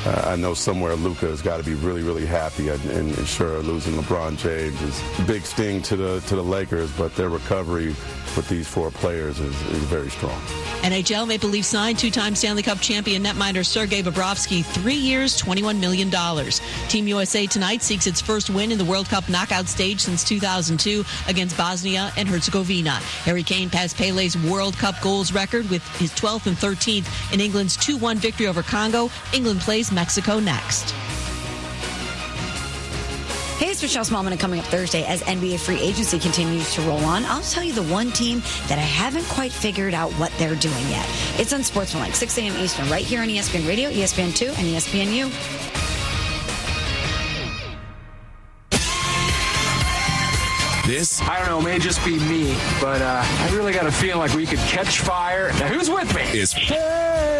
I know somewhere Luka has got to be really, really happy. And sure, losing LeBron James is a big sting to the Lakers, but their recovery with these four players is very strong. NHL Maple Leafs signed two-time Stanley Cup champion netminder Sergei Bobrovsky, 3 years, $21 million. Team USA tonight seeks its first win in the World Cup knockout stage since 2002 against Bosnia and Herzegovina. Harry Kane passed Pele's World Cup goals record with his 12th and 13th in England's 2-1 victory over Congo. England plays Mexico next. Hey, it's Michelle Smallman, and coming up Thursday as NBA free agency continues to roll on, I'll tell you the one team that I haven't quite figured out what they're doing yet. It's on Sportsmanlike, 6 a.m. Eastern, right here on ESPN Radio, ESPN2, and ESPNU. This, I don't know, may just be me, but I really got a feeling like we could catch fire. Now, who's with me? Is